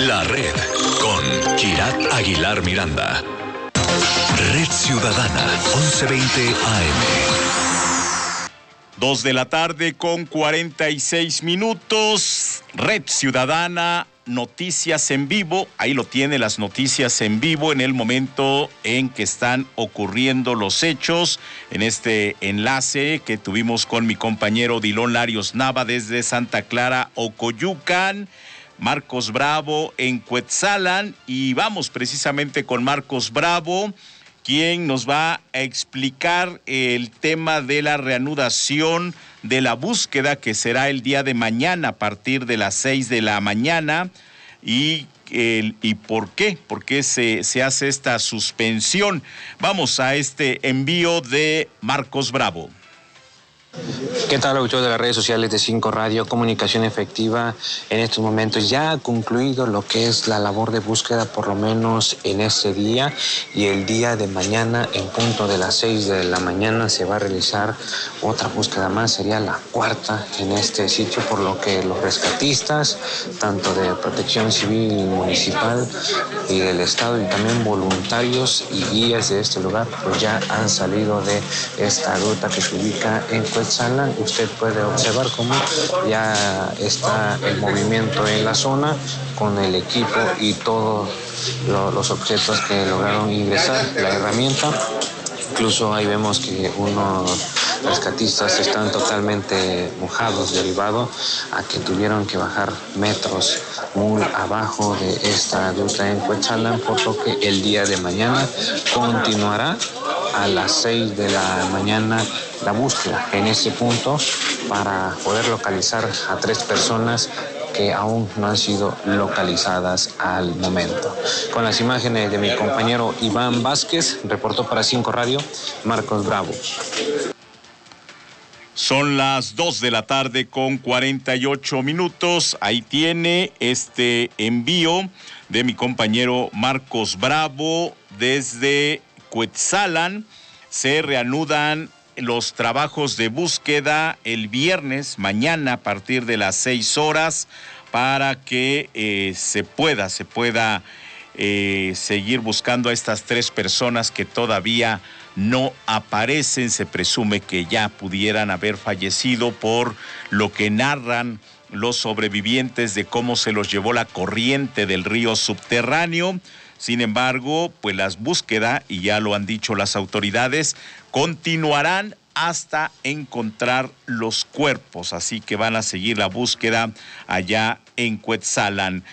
La Red con Kirat Aguilar Miranda. Red Ciudadana, 11:20 AM. 2:46 p.m. Red Ciudadana, noticias en vivo. Ahí lo tiene, las noticias en vivo en el momento en que están ocurriendo los hechos. En este enlace que tuvimos con mi compañero Dilón Larios Nava desde Santa Clara, Ocoyucan. Marcos Bravo en Cuetzalan, y vamos precisamente con Marcos Bravo, quien nos va a explicar el tema de la reanudación de la búsqueda que será el día de mañana a partir de las 6 de la mañana y por qué se hace esta suspensión. Vamos a este envío de Marcos Bravo. ¿Qué tal, autor de las redes sociales de 5 Radio? Comunicación efectiva. En estos momentos ya ha concluido lo que es la labor de búsqueda, por lo menos en este día, y el día de mañana en punto de las 6 de la mañana se va a realizar otra búsqueda más, sería la cuarta en este sitio, por lo que los rescatistas, tanto de Protección Civil Municipal y del Estado, y también voluntarios y guías de este lugar, pues ya han salido de esta ruta que se ubica en Cuetzalan. Usted puede observar cómo ya está el movimiento en la zona con el equipo y todos los objetos que lograron ingresar, la herramienta. Incluso ahí vemos que unos rescatistas están totalmente mojados, derivado a que tuvieron que bajar metros muy abajo de esta ruta en Cuetzalan, por lo que el día de mañana continuará a las 6 de la mañana la búsqueda en ese punto para poder localizar a 3 personas que aún no han sido localizadas al momento. Con las imágenes de mi compañero Iván Vázquez, reportó para 5 Radio, Marcos Bravo. Son las 2:48 p.m. Ahí tiene este envío de mi compañero Marcos Bravo desde Cuetzalan. Se reanudan los trabajos de búsqueda el viernes, mañana a partir de las 6 horas, para que se pueda seguir buscando a estas 3 personas que todavía no aparecen. Se presume que ya pudieran haber fallecido por lo que narran los sobrevivientes de cómo se los llevó la corriente del río subterráneo. Sin embargo, pues las búsquedas, y ya lo han dicho las autoridades, continuarán hasta encontrar los cuerpos, así que van a seguir la búsqueda allá en Cuetzalan.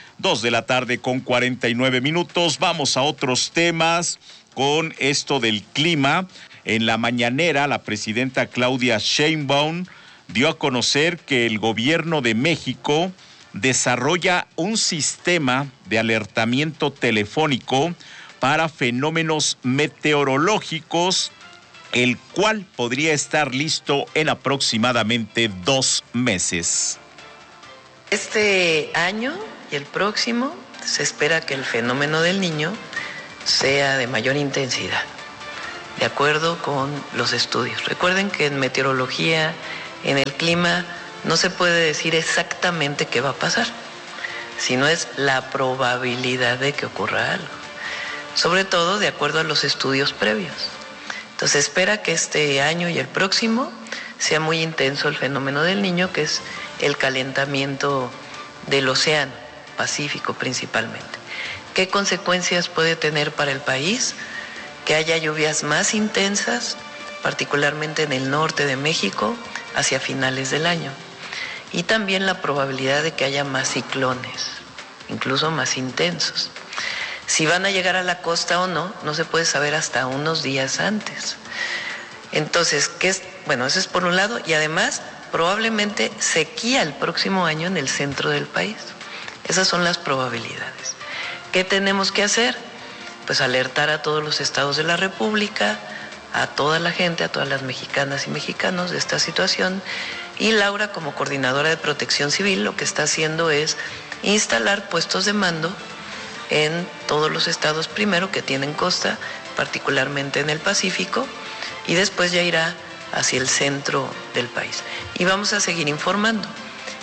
2:49 p.m. Vamos a otros temas con esto del clima. En la mañanera, la presidenta Claudia Sheinbaum dio a conocer que el gobierno de México desarrolla un sistema de alertamiento telefónico para fenómenos meteorológicos, el cual podría estar listo en aproximadamente 2 meses. Este año y el próximo se espera que el fenómeno del Niño sea de mayor intensidad, de acuerdo con los estudios. Recuerden que en meteorología, en el clima, no se puede decir exactamente qué va a pasar, sino es la probabilidad de que ocurra algo, sobre todo de acuerdo a los estudios previos. Entonces espera que este año y el próximo sea muy intenso el fenómeno del Niño, que es el calentamiento del océano Pacífico principalmente. ¿Qué consecuencias puede tener para el país? Que haya lluvias más intensas, particularmente en el norte de México, hacia finales del año. Y también la probabilidad de que haya más ciclones, incluso más intensos. Si van a llegar a la costa o no, no se puede saber hasta unos días antes. Entonces, eso es por un lado, y además probablemente sequía el próximo año en el centro del país. Esas son las probabilidades. ¿Qué tenemos que hacer? Pues alertar a todos los estados de la República, a toda la gente, a todas las mexicanas y mexicanos de esta situación. Y Laura, como coordinadora de Protección Civil, lo que está haciendo es instalar puestos de mando en todos los estados primero que tienen costa, particularmente en el Pacífico, y después ya irá hacia el centro del país. Y vamos a seguir informando.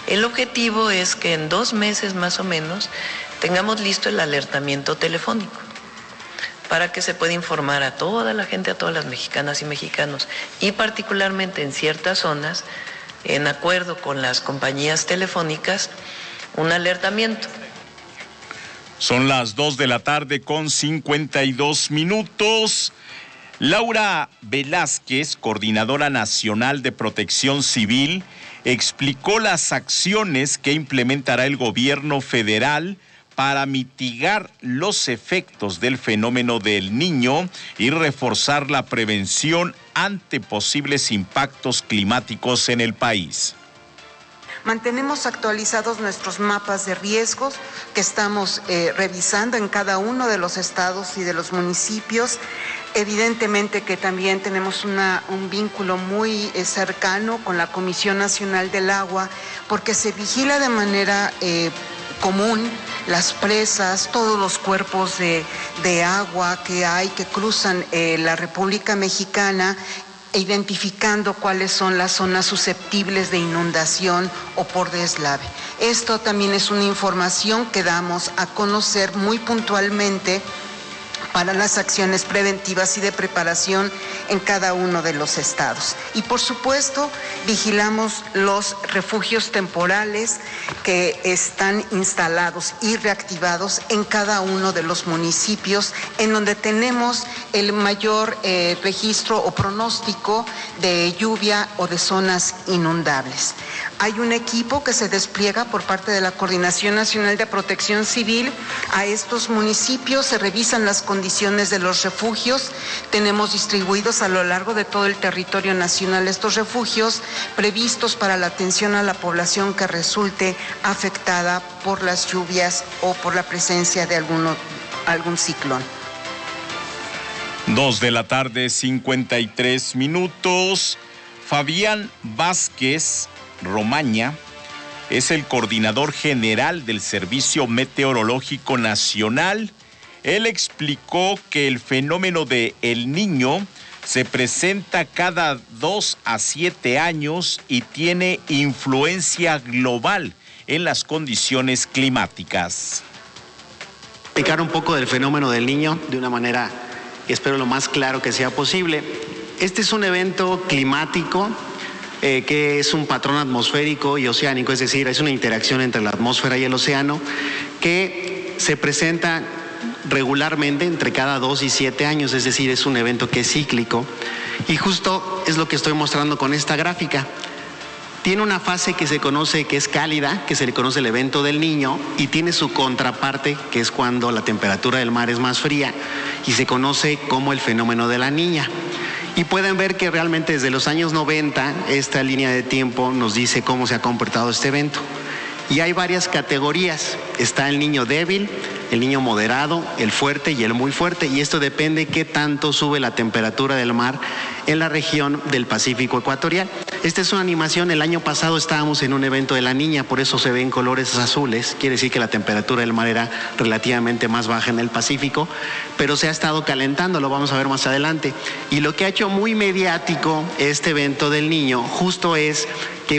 El objetivo es que en 2 meses más o menos tengamos listo el alertamiento telefónico para que se pueda informar a toda la gente, a todas las mexicanas y mexicanos, y particularmente en ciertas zonas, en acuerdo con las compañías telefónicas, un alertamiento. Son las 2:52 p.m. Laura Velázquez, coordinadora nacional de Protección Civil, explicó las acciones que implementará el gobierno federal para mitigar los efectos del fenómeno del Niño y reforzar la prevención ante posibles impactos climáticos en el país. Mantenemos actualizados nuestros mapas de riesgos que estamos revisando en cada uno de los estados y de los municipios. Evidentemente que también tenemos un vínculo muy cercano con la Comisión Nacional del Agua, porque se vigila de manera común las presas, todos los cuerpos de agua que hay, que cruzan la República Mexicana, identificando cuáles son las zonas susceptibles de inundación o por deslave. Esto también es una información que damos a conocer muy puntualmente para las acciones preventivas y de preparación en cada uno de los estados. Y por supuesto, vigilamos los refugios temporales que están instalados y reactivados en cada uno de los municipios en donde tenemos el mayor registro o pronóstico de lluvia o de zonas inundables. Hay un equipo que se despliega por parte de la Coordinación Nacional de Protección Civil a estos municipios, se revisan las condiciones de los refugios, tenemos distribuidos a lo largo de todo el territorio nacional estos refugios previstos para la atención a la población que resulte afectada por las lluvias o por la presencia de algún ciclón. 2:53 p.m. Fabián Vázquez Romaña es el coordinador general del Servicio Meteorológico Nacional. Él explicó que el fenómeno de El Niño se presenta cada 2 a 7 años y tiene influencia global en las condiciones climáticas. Explicar un poco del fenómeno del Niño de una manera, espero lo más claro que sea posible. Este es un evento climático que es un patrón atmosférico y oceánico, es decir, es una interacción entre la atmósfera y el océano que se presenta regularmente entre cada 2 y 7 años, es decir, es un evento que es cíclico y justo es lo que estoy mostrando con esta gráfica. Tiene una fase que se conoce que es cálida, que se le conoce el evento del Niño, y tiene su contraparte, que es cuando la temperatura del mar es más fría y se conoce como el fenómeno de la Niña. Y pueden ver que realmente desde los años 90 esta línea de tiempo nos dice cómo se ha comportado este evento. Y hay varias categorías. Está el niño débil, el niño moderado, el fuerte y el muy fuerte. Y esto depende qué tanto sube la temperatura del mar en la región del Pacífico ecuatorial. Esta es una animación. El año pasado estábamos en un evento de la Niña, por eso se ven colores azules. Quiere decir que la temperatura del mar era relativamente más baja en el Pacífico, pero se ha estado calentando, lo vamos a ver más adelante. Y lo que ha hecho muy mediático este evento del Niño justo es que